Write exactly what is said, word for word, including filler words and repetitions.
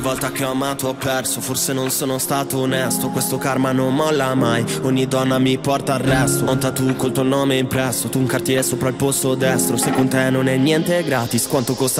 Volta che ho amato ho perso, forse non sono stato onesto. Questo karma non molla mai, ogni donna mi porta al resto. Ho un tattoo col tuo nome impresso, tu un cartier sopra il posto destro. Se con te non è niente gratis, quanto costa